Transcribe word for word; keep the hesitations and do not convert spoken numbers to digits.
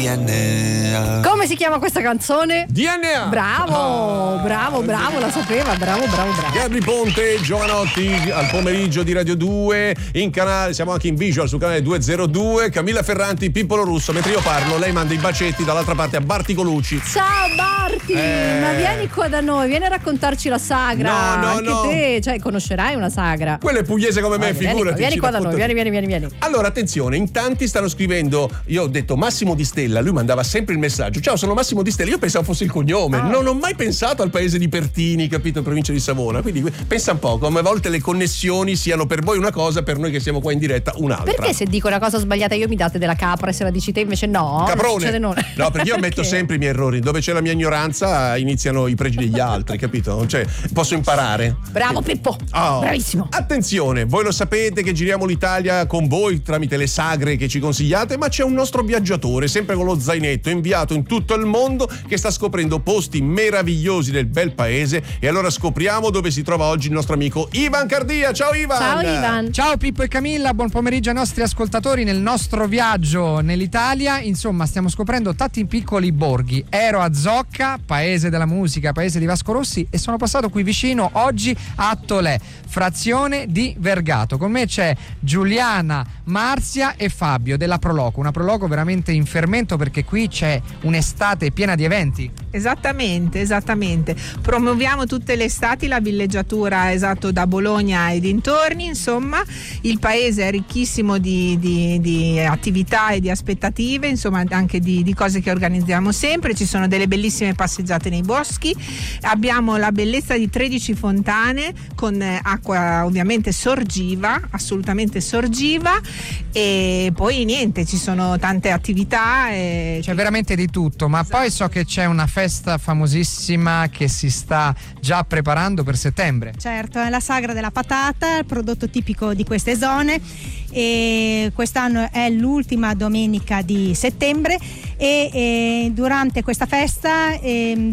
D N A. Come si chiama questa canzone? D N A. Bravo, bravo, bravo, la sapeva, bravo, bravo, bravo. Gabri Ponte, Giovanotti al pomeriggio di Radio due, in canale, siamo anche in visual sul canale duecentodue, Camilla Ferranti, Pippolo Russo, mentre io parlo lei manda i bacetti dall'altra parte a Barti Colucci. Ciao Barti, Eh. ma vieni qua da noi, vieni a raccontarci la sagra. No, no, anche no. te, cioè conoscerai una sagra. Quello è pugliese come me, Vieni, vieni, figurati. vieni ci qua da noi, racconta- vieni, vieni, vieni, vieni. Allora, attenzione, in tanti stanno scrivendo, io ho detto Massimo Di Stella, lui mandava sempre il messaggio, ciao sono Massimo Di Stella, io pensavo fosse il cognome, Ah. non ho mai pensato al paese di Pertini, capito, in provincia di Savona, quindi pensa un po' come a volte le connessioni siano per voi una cosa, per noi che siamo qua in diretta un'altra. Perché se dico una cosa sbagliata io mi date della capra e se la dici te invece no? Non Caprone. succede nulla. No, perché io ammetto Perché? sempre i miei errori. Dove c'è la mia ignoranza iniziano i pregi degli altri, capito? Cioè, posso imparare. Bravo Pippo, Oh. bravissimo. Attenzione, voi lo sapete che giriamo l'Italia con voi tramite le sagre che ci consigliate, ma c'è un nostro viaggiatore, sempre con lo zainetto, inviato in tutto il mondo, che sta scoprendo posti meravigliosi del bel paese. E allora scopriamo dove si trova oggi il nostro amico Ivan Cardia. Ciao Ivan! Ciao Ivan. Ciao Pippo e Camilla, buon pomeriggio ai nostri ascoltatori nel nostro viaggio nell'Italia. Insomma, stiamo scoprendo tanti piccoli borghi. Ero a Zocca, paese della musica, paese di Vasco Rossi, e sono passato qui vicino oggi a Tolè, frazione di Vergato. Con me c'è Giuliana, Marzia e Fabio della Proloco, una Proloco veramente in fermento perché qui c'è un'estate piena di eventi. Esattamente, esattamente. Promuoviamo tutte le estati la villeggiatura esatto da Bologna e dintorni, insomma il paese è ricchissimo di, di, di attività e di aspettative, insomma anche di, di cose che organizziamo sempre. Ci sono delle bellissime passeggiate nei boschi, abbiamo la bellezza di tredici fontane con acqua ovviamente sorgiva, assolutamente sorgiva, e poi niente, ci sono tante attività e... C'è veramente di tutto, ma poi so che c'è una festa famosissima che si sta già preparando per settembre. Certo, è la sagra della patata, il prodotto tipico di queste zone, e quest'anno è l'ultima domenica di settembre e, e durante questa festa eh,